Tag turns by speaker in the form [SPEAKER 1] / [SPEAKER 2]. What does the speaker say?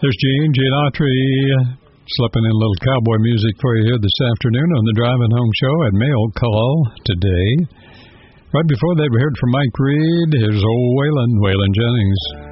[SPEAKER 1] There's Gene Autry, slipping in a little cowboy music for you here this afternoon on the Driving Home Show at Mayo Call today. Right before that, we heard from Mike Reed. Here's old Waylon Jennings.